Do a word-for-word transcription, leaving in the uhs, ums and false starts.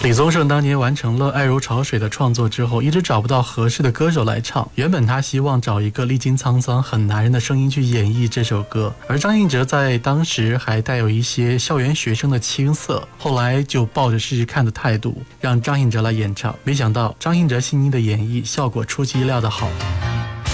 李宗盛当年完成了《爱如潮水》的创作之后，一直找不到合适的歌手来唱。原本他希望找一个历经沧桑很男人的声音去演绎这首歌，而张信哲在当时还带有一些校园学生的青涩，后来就抱着试试看的态度让张信哲来演唱。没想到张信哲细腻的演绎效果出其意料的好。